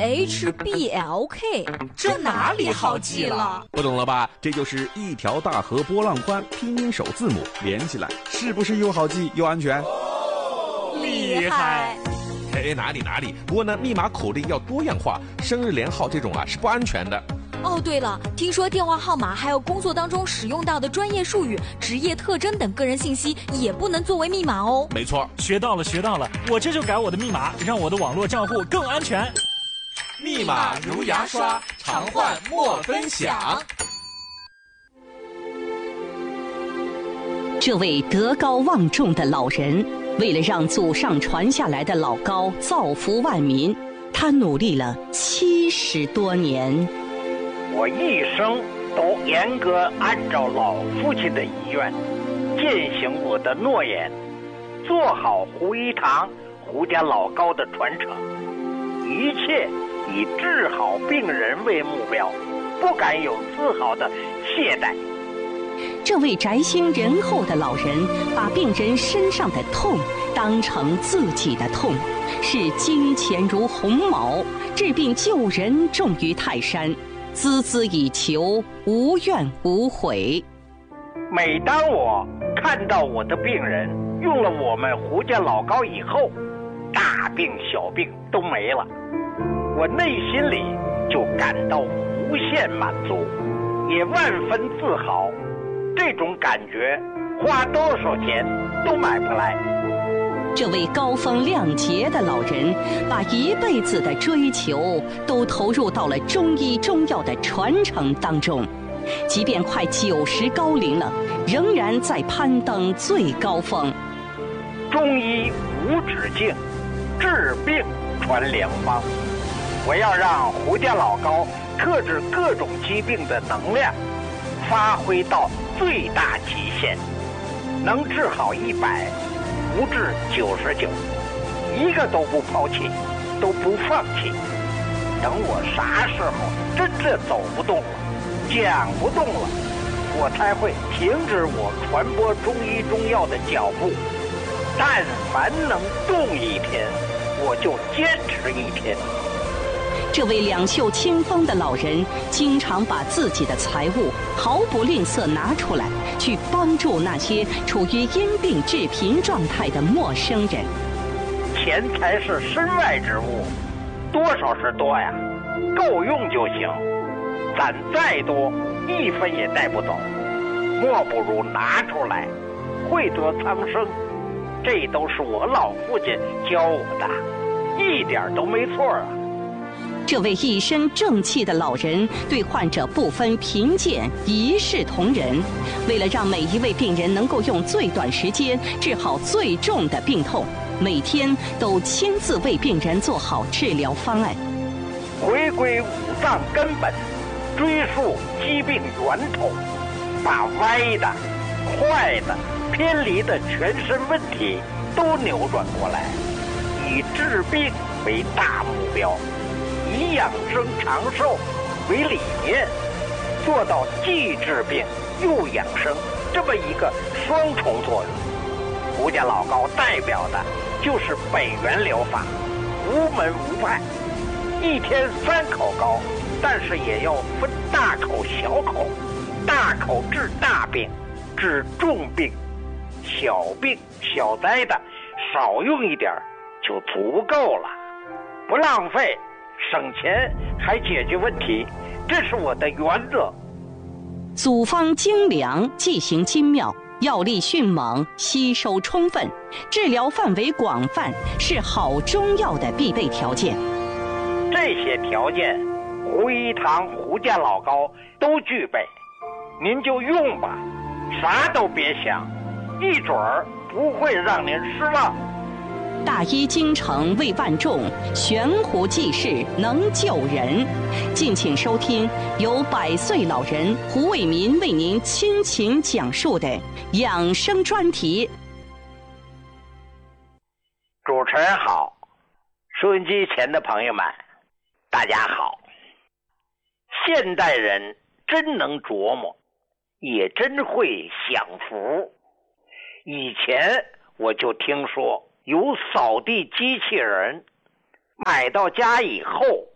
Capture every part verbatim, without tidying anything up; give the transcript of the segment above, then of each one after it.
H B L K， 这哪里好记了？ 不懂了吧？这就是一条大河波浪宽，拼音首字母连起来，是不是又好记又安全？ 厉害！ 哎，哪里哪里？不过呢，密码口令要多样化，生日连号这种啊是不安全的。 哦，对了，听说电话号码还有工作当中使用到的专业术语、职业特征等个人信息也不能作为密码哦。 没错， 学到了学到了，我这就改我的密码，让我的网络账户更安全。 密码如牙刷，常换莫分享。 这位德高望重的老人，为了让祖上传下来的老高造福万民，他努力了七十多年。 我一生都严格按照老父亲的遗愿，践行我的诺言，做好胡一堂胡家老高的传承，一切以治好病人为目标，不敢有丝毫的懈怠。 这位宅心仁厚的老人，把病人身上的痛当成自己的痛，视金钱如鸿毛，治病救人重于泰山，孜孜以求，无怨无悔。 每当我看到我的病人用了我们胡家老高以后，大病小病都没了，我内心里就感到无限满足，也万分自豪。这种感觉花多少钱都买不来。 这位高风亮节的老人，把一辈子的追求都投入到了中医中药的传承当中，即便快九十高龄了，仍然在攀登最高峰。 中医无止境，治病传良方。我要让胡家老高克制各种疾病的能量发挥到最大极限，能治好一百，不治九十九，一个都不抛弃，都不放弃。等我啥时候真正走不动了，讲不动了，我才会停止我传播中医中药的脚步。但凡能动一天，我就坚持一天。 这位两袖清风的老人，经常把自己的财物毫不吝啬拿出来，去帮助那些处于因病致贫状态的陌生人。 钱财是身外之物，多少是多呀，够用就行。攒再多，一分也带不走，莫不如拿出来，惠泽苍生。这都是我老父亲教我的，一点都没错啊。 这位一身正气的老人对患者不分贫贱，一视同仁。为了让每一位病人能够用最短时间治好最重的病痛，每天都亲自为病人做好治疗方案。 回归五脏根本，追溯疾病源头，把歪的、坏的、偏离的全身问题都扭转过来，以治病为大目标，以养生长寿为理念，做到既治病又养生这么一个双重作用。胡家老高代表的就是北元疗法，无门无派，一天三口高，但是也要分大口小口，大口治大病，治重病，小病小灾的少用一点就足够了，不浪费，省钱还解决问题，这是我的原则。 组方精良，剂型精妙，药力迅猛，吸收充分，治疗范围广泛，是好中药的必备条件。 这些条件，胡一堂胡家老高都具备，您就用吧，啥都别想，一准儿不会让您失望。 大医精诚为万众，悬壶济世能救人。敬请收听由百岁老人胡伟民为您倾情讲述的养生专题。 主持人好，收音机前的朋友们，大家好。现代人真能琢磨，也真会享福。以前我就听说有扫地机器人，买到家以后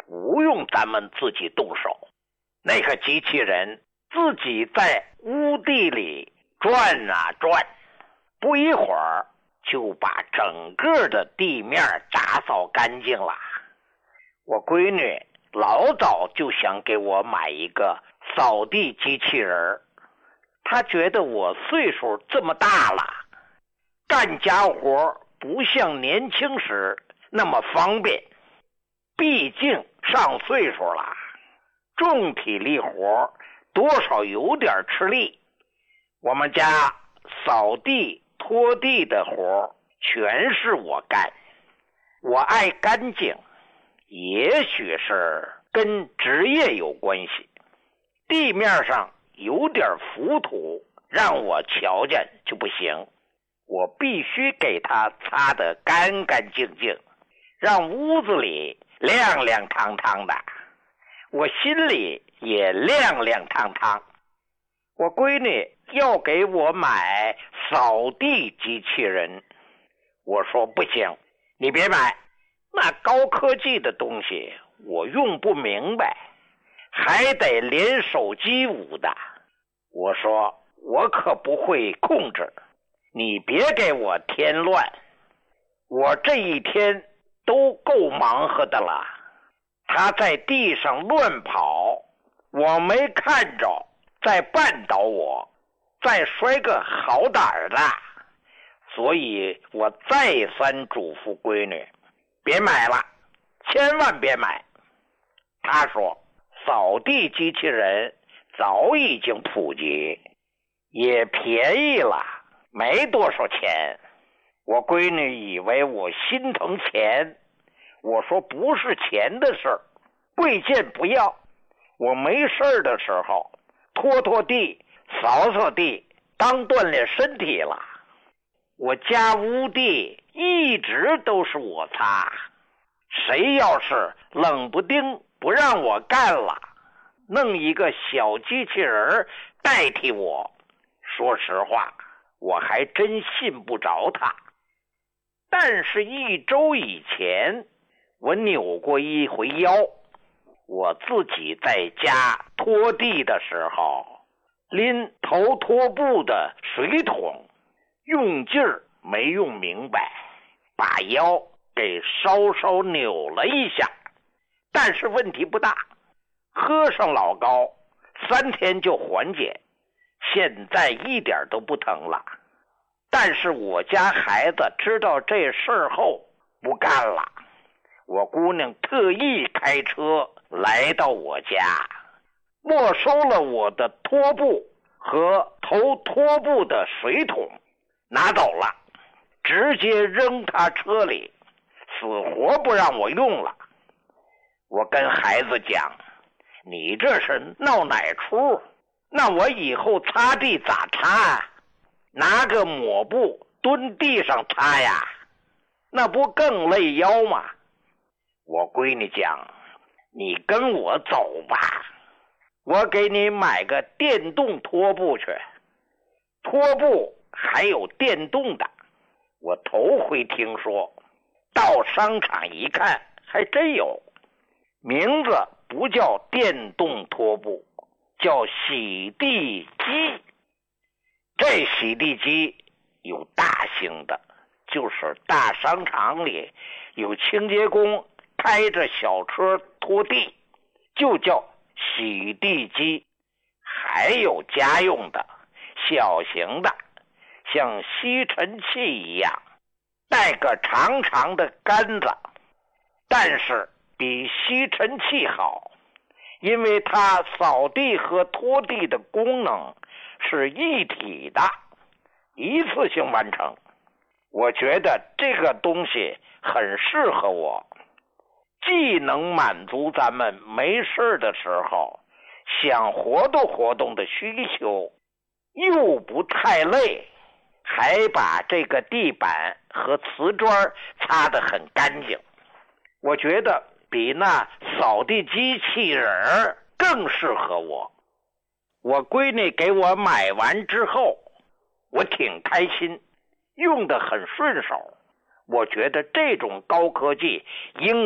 不用咱们自己动手。那个机器人自己在屋地里转啊转，不一会儿就把整个的地面打扫干净了。我闺女老早就想给我买一个扫地机器人，她觉得我岁数这么大了，干家活不像年轻时那么方便，毕竟上岁数了，重体力活多少有点吃力。我们家扫地拖地的活全是我干，我爱干净，也许是跟职业有关系。地面上有点浮土，让我瞧见就不行，我必须给它擦得干干净净，让屋子里亮亮堂堂的，我心里也亮亮堂堂。我闺女要给我买扫地机器人，我说不行，你别买，那高科技的东西我用不明白，还得连手机舞的。我说我可不会控制，你别给我添乱，我这一天都够忙活的了。他在地上乱跑，我没看着，再绊倒我，再摔个好胆儿的，所以我再三嘱咐闺女别买了，千万别买。她说扫地机器人早已经普及，也便宜了，没多少钱。我闺女以为我心疼钱，我说不是钱的事儿，贵贱不要。我没事的时候拖拖地扫扫地当锻炼身体了。我家屋地一直都是我擦，谁要是冷不丁不让我干了，弄一个小机器人代替我，说实话我还真信不着他。但是一周以前我扭过一回腰，我自己在家拖地的时候拎头拖布的水桶，用劲儿没用明白，把腰给稍稍扭了一下，但是问题不大，喝上老高三天就缓解，现在一点都不疼了。但是我家孩子知道这事儿后不干了，我姑娘特意开车来到我家，没收了我的拖布和头拖布的水桶，拿走了，直接扔他车里，死活不让我用了。我跟孩子讲，你这是闹哪出？那我以后擦地咋擦？拿个抹布蹲地上擦呀，那不更累腰吗？我闺女讲，你跟我走吧，我给你买个电动拖布去。拖布还有电动的，我头回听说，到商场一看还真有，名字不叫电动拖布，叫洗地机。这洗地机有大型的，就是大商场里有清洁工开着小车拖地，就叫洗地机。还有家用的小型的，像吸尘器一样，带个长长的杆子，但是比吸尘器好，因为它扫地和拖地的功能是一体的，一次性完成。我觉得这个东西很适合我，既能满足咱们没事的时候想活动活动的需求，又不太累，还把这个地板和瓷砖擦得很干净。我觉得比那扫地机器人更适合我。我闺女给我买完之后，我挺开心，用得很顺手。我觉得这种高科技应